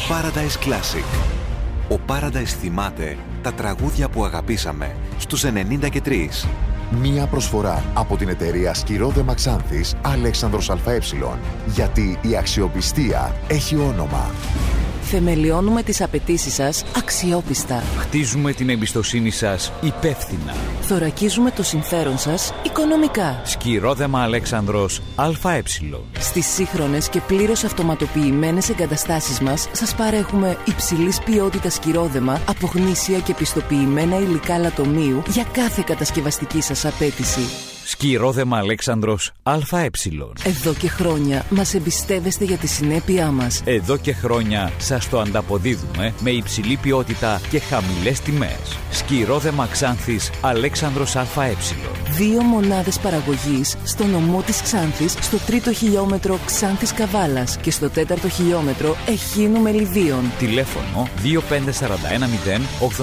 Paradise Classic. Ο Paradise θυμάται τα τραγούδια που αγαπήσαμε στους 93. Μία προσφορά από την εταιρεία Σκυρόδεμα Ξάνθης Αλέξανδρος ΑΕ. Γιατί η αξιοπιστία έχει όνομα. Θεμελιώνουμε τις απαιτήσεις σας αξιόπιστα. Χτίζουμε την εμπιστοσύνη σας υπεύθυνα. Θωρακίζουμε το συμφέρον σας οικονομικά. Σκυρόδεμα Αλέξανδρος ΑΕ. Στις σύγχρονες και πλήρως αυτοματοποιημένες εγκαταστάσεις μας σας παρέχουμε υψηλής ποιότητας σκυρόδεμα από γνήσια και πιστοποιημένα υλικά λατομείου για κάθε κατασκευαστική σας απέτηση. Σκυρόδεμα Αλέξανδρος ΑΕ. Εδώ και χρόνια μας εμπιστεύεστε για τη συνέπειά μας. Εδώ και χρόνια σας το ανταποδίδουμε με υψηλή ποιότητα και χαμηλές τιμές. Σκυρόδεμα Ξάνθης Αλέξανδρος ΑΕ. 2 μονάδες παραγωγής στο νομό της Ξάνθης, στο 3ο χιλιόμετρο Ξάνθης Καβάλας και στο 4ο χιλιόμετρο Εχίνου Μελιδίων. Τηλέφωνο 25410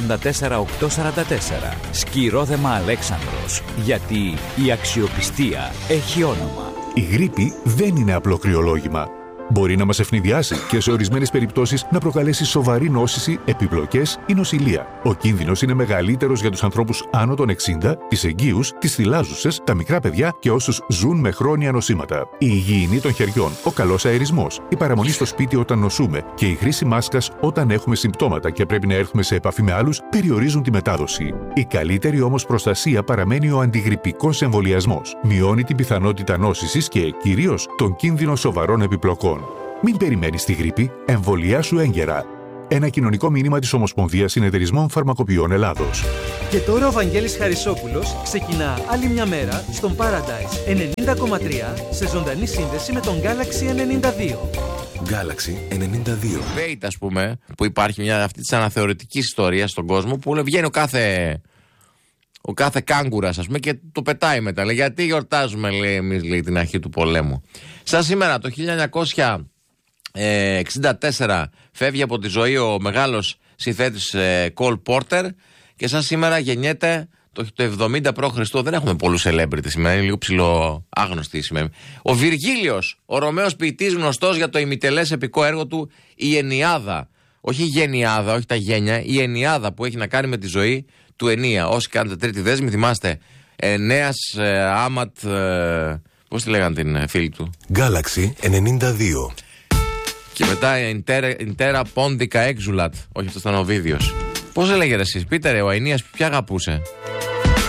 84844. Σκυρόδεμα Αλέξανδρος. Γιατί η αξιοπιστία έχει όνομα. Η γρίπη δεν είναι απλό κρυολόγημα. Μπορεί να μας ευνηδιάσει και σε ορισμένες περιπτώσεις να προκαλέσει σοβαρή νόσηση, επιπλοκές ή νοσηλεία. Ο κίνδυνος είναι μεγαλύτερος για τους ανθρώπους άνω των 60, τις εγγύους, τις θυλάζουσες, τα μικρά παιδιά και όσους ζουν με χρόνια νοσήματα. Η υγιεινή των χεριών, ο καλός αερισμός, η παραμονή στο σπίτι όταν νοσούμε και η χρήση μάσκας όταν έχουμε συμπτώματα και πρέπει να έρθουμε σε επαφή με άλλους περιορίζουν τη μετάδοση. Η καλύτερη όμως προστασία παραμένει ο αντιγρυπικός εμβολιασμός. Μειώνει την πιθανότητα νόσησης και κυρίως τον κίνδυνο σοβαρών επιπλοκών. Μην περιμένεις τη γρίπη, εμβολιάσου έγκαιρα. Ένα κοινωνικό μήνυμα της Ομοσπονδίας Συνεταιρισμών Φαρμακοποιών Ελλάδος. Και τώρα ο Βαγγέλης Χαρισόπουλος ξεκινά άλλη μια μέρα στον Paradise 90,3 σε ζωντανή σύνδεση με τον Galaxy 92. Galaxy 92. Bait, ας πούμε, που υπάρχει μια αυτή της αναθεωρητικής ιστορίας στον κόσμο που βγαίνει ο κάθε κάγκουρας, ας πούμε, και το πετάει μετά. Λέει, γιατί γιορτάζουμε, λέει, εμείς, λέει, την αρχή του πολέμου. Σαν σήμερα, το 1964, φεύγει από τη ζωή ο μεγάλος συνθέτης Cole Porter και σαν σήμερα γεννιέται το 70 π.Χ. Δεν έχουμε πολλούς celebrities σήμερα, είναι λίγο ψηλό άγνωστοι σήμερα. Ο Βυργίλιος, ο Ρωμαίος ποιητής, γνωστός για το ημιτελές επικό έργο του «Η Ενιάδα». Όχι η Γενιάδα, όχι τα γένια, η Ενιάδα που έχει να κάνει με τη ζωή του Ενία. Όσοι κάνετε τρίτη δέσμη, θυμάστε. Ενέας Άματ. Πώς τη λέγανε την φίλη του? Galaxy 92. Και μετά Intera Pondica Exulat. Όχι, αυτό ήταν ο Βίδιος. Πώς έλεγε εσείς, πείτε ρε, ο Αηνίας ποια αγαπούσε?